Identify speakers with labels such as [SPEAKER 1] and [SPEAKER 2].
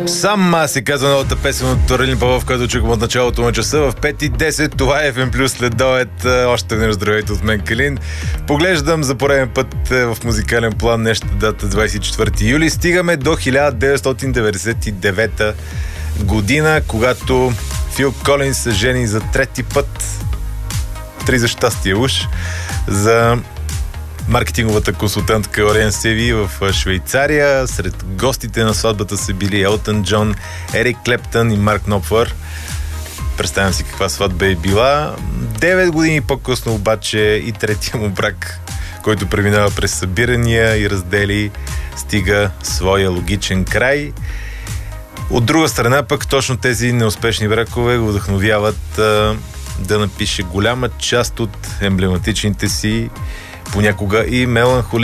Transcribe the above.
[SPEAKER 1] Сама се казва новата песен от Орлин Павлов, която чукам от началото на часа в 5:10. Това е FM Plus следобед. Още веднъж здравейте от мен, Калин. Поглеждам за пореден път в музикален план днешната дата 24 юли. Стигаме до 1999 година, когато Фил Колинс се жени за трети път. 3 за щастие уж. За маркетинговата консултантка Ориен Севи в Швейцария. Сред гостите на сватбата са били Елтън Джон, Ерик Клептън и Марк Нопфър. Представям си каква сватба е била. 9 години по-късно обаче и третия му брак, който преминава през събирания и раздели, стига своя логичен край. От друга страна пък точно тези неуспешни бракове го вдъхновяват да напише голяма част от емблематичните си, понякога и меланхолични